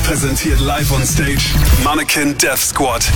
präsentiert live on stage Mannequin Death Squad.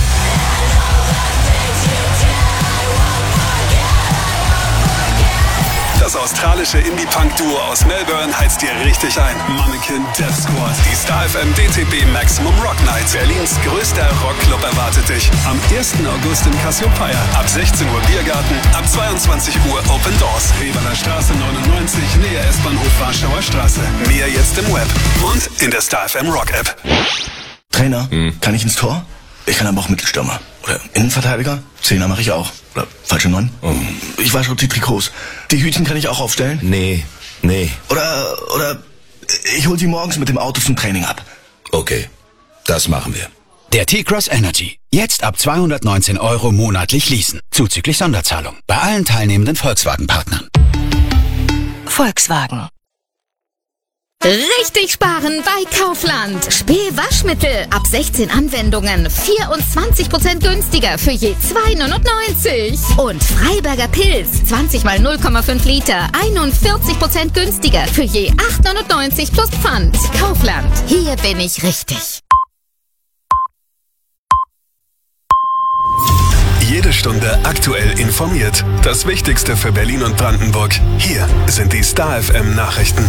Das australische Indie-Punk-Duo aus Melbourne heizt dir richtig ein. Mannequin Death Squad. Die Star FM DTB Maximum Rock Night. Berlins größter Rockclub erwartet dich. Am 1. August in Cassiopeia. Ab 16 Uhr Biergarten. Ab 22 Uhr Open Doors. Reberner Straße 99, Nähe S-Bahnhof Warschauer Straße. Mehr jetzt im Web und in der Star FM Rock App. Trainer, kann ich ins Tor? Ich kann aber auch Mittelstürmer. Oder Innenverteidiger? Zehner mache ich auch. Oder falsche 9? Ich wasche die Trikots. Die Hütchen kann ich auch aufstellen? Nee. Oder ich hol sie morgens mit dem Auto zum Training ab. Okay, das machen wir. Der T-Cross Energy. Jetzt ab 219 € monatlich leasen. Zuzüglich Sonderzahlung. Bei allen teilnehmenden Volkswagen-Partnern. Volkswagen. Richtig sparen bei Kaufland. Spül-Waschmittel ab 16 Anwendungen 24% günstiger für je 2,99 €. Und Freiberger Pilz 20 mal 0,5 Liter 41% günstiger für je 8,99 € plus Pfand. Kaufland. Hier bin ich richtig. Jede Stunde aktuell informiert. Das Wichtigste für Berlin und Brandenburg. Hier sind die Star FM Nachrichten.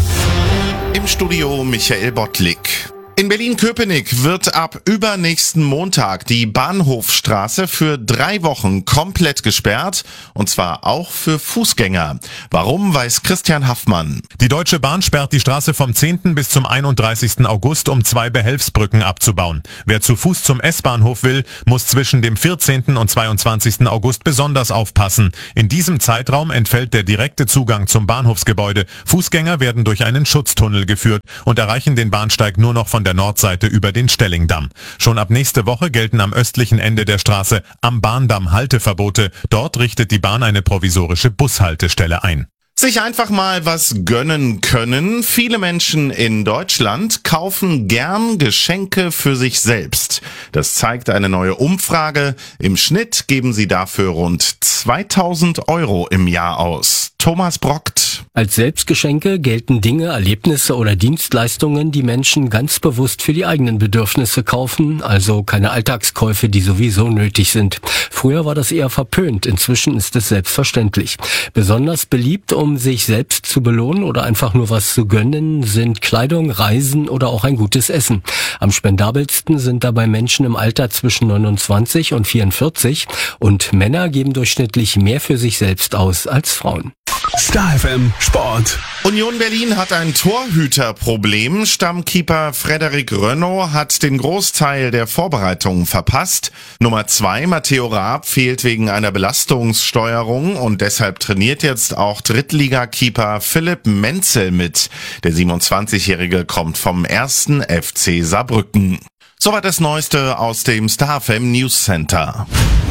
Im Studio Michael Bottlik. In Berlin-Köpenick wird ab übernächsten Montag die Bahnhofstraße für 3 Wochen komplett gesperrt, und zwar auch für Fußgänger. Warum, weiß Christian Haffmann. Die Deutsche Bahn sperrt die Straße vom 10. bis zum 31. August, um 2 Behelfsbrücken abzubauen. Wer zu Fuß zum S-Bahnhof will, muss zwischen dem 14. und 22. August besonders aufpassen. In diesem Zeitraum entfällt der direkte Zugang zum Bahnhofsgebäude. Fußgänger werden durch einen Schutztunnel geführt und erreichen den Bahnsteig nur noch von der Nordseite über den Stellingdamm. Schon ab nächste Woche gelten am östlichen Ende der Straße am Bahndamm Halteverbote. Dort richtet die Bahn eine provisorische Bushaltestelle ein. Sich einfach mal was gönnen können. Viele Menschen in Deutschland kaufen gern Geschenke für sich selbst. Das zeigt eine neue Umfrage. Im Schnitt geben sie dafür rund 2.000 € im Jahr aus. Thomas Brockt. Als Selbstgeschenke gelten Dinge, Erlebnisse oder Dienstleistungen, die Menschen ganz bewusst für die eigenen Bedürfnisse kaufen, also keine Alltagskäufe, die sowieso nötig sind. Früher war das eher verpönt, inzwischen ist es selbstverständlich. Besonders beliebt, um sich selbst zu belohnen oder einfach nur was zu gönnen, sind Kleidung, Reisen oder auch ein gutes Essen. Am spendabelsten sind dabei Menschen im Alter zwischen 29 und 44 und Männer geben durchschnittlich mehr für sich selbst aus als Frauen. Star FM Sport. Union Berlin hat ein Torhüterproblem. Stammkeeper Frederik Rönnow hat den Großteil der Vorbereitungen verpasst. Nummer 2, Matteo Raab, fehlt wegen einer Belastungssteuerung und deshalb trainiert jetzt auch Drittligakeeper Philipp Menzel mit. Der 27-Jährige kommt vom 1. FC Saarbrücken. Soweit das Neueste aus dem Star FM News Center.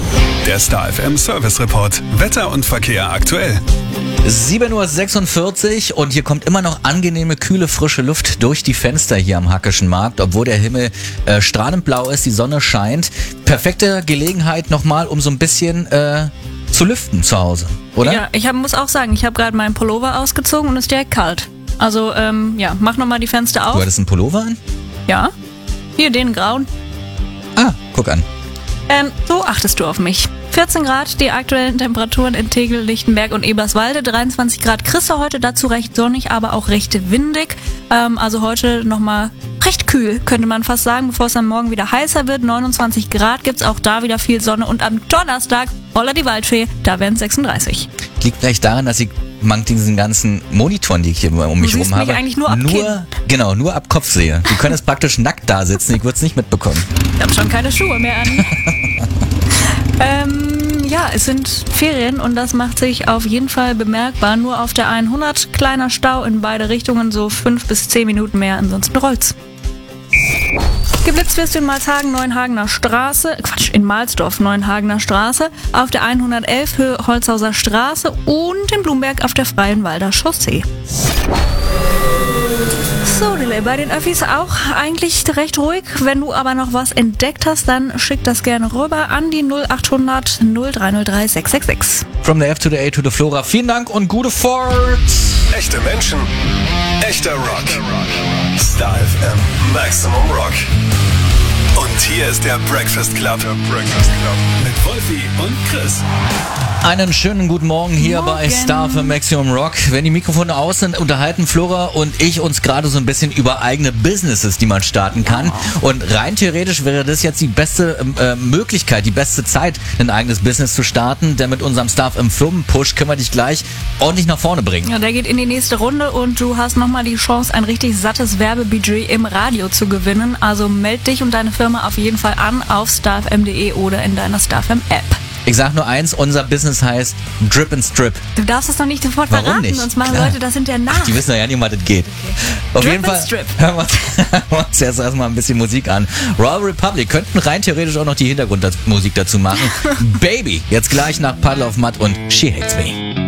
Der Star FM Service Report. Wetter und Verkehr aktuell. 7:46 Uhr und hier kommt immer noch angenehme, kühle, frische Luft durch die Fenster hier am Hackischen Markt, obwohl der Himmel strahlend blau ist, die Sonne scheint. Perfekte Gelegenheit nochmal, um so ein bisschen zu lüften zu Hause, oder? Ja, ich muss auch sagen, ich habe gerade meinen Pullover ausgezogen und es ist direkt kalt. Also, mach nochmal die Fenster auf. Du hattest einen Pullover an? Ja. Hier, den grauen. Ah, guck an. So achtest du auf mich. 14 Grad, die aktuellen Temperaturen in Tegel, Lichtenberg und Eberswalde. 23 Grad kriegst du heute, dazu recht sonnig, aber auch recht windig. Also heute nochmal recht kühl, könnte man fast sagen, bevor es dann morgen wieder heißer wird. 29 Grad gibt's auch da wieder viel Sonne. Und am Donnerstag, holla die Waldfee, da werden es 36. Liegt vielleicht daran, dass ich diesen ganzen Monitoren, die ich hier um mich rum habe, mich eigentlich nur ab Kinn. Nur ab Kopf sehe. Die können jetzt praktisch nackt da sitzen, ich würde es nicht mitbekommen. Ich habe schon keine Schuhe mehr an. Es sind Ferien und das macht sich auf jeden Fall bemerkbar. Nur auf der 100 kleiner Stau in beide Richtungen, so 5 bis 10 Minuten mehr, ansonsten rollt's. Geblitzt wirst du in Malshagen, Neuenhagener Straße, in Mahlsdorf, Neuenhagener Straße, auf der 111 Höhe Holzhauser Straße und in Blumberg auf der Freienwalder Chaussee. So, Delay, bei den Öffis auch eigentlich recht ruhig. Wenn du aber noch was entdeckt hast, dann schick das gerne rüber an die 0800 0303 666. From the F to the A to the Flora. Vielen Dank und gute Fahrt. Echte Menschen, echter Rock. Star FM Maximum Rock. Und hier ist der Breakfast Club. Mit Wolfi und Chris. Einen schönen guten Morgen hier bei Star FM Maximum Rock. Wenn die Mikrofone aus sind, unterhalten Flora und ich uns gerade so ein bisschen über eigene Businesses, die man starten kann. Und rein theoretisch wäre das jetzt die beste Möglichkeit, die beste Zeit, ein eigenes Business zu starten. Denn mit unserem Star FM Firmenpush können wir dich gleich ordentlich nach vorne bringen. Ja, der geht in die nächste Runde und du hast nochmal die Chance, ein richtig sattes Werbebudget im Radio zu gewinnen. Also meld dich und deine Firma auf jeden Fall an auf starfm.de oder in deiner StarFM App. Ich sag nur eins, unser Business heißt Drip and Strip. Du darfst das noch nicht sofort Warum verraten, nicht? sonst machen Klar. Leute das hinterher nach. Die wissen ja nicht, um was das geht. Okay. Auf Drip jeden and Fall Strip. hören wir uns jetzt erstmal ein bisschen Musik an. Royal Republic könnten rein theoretisch auch noch die Hintergrundmusik dazu machen. Baby, jetzt gleich nach Puddle of Mud und She Hates Me.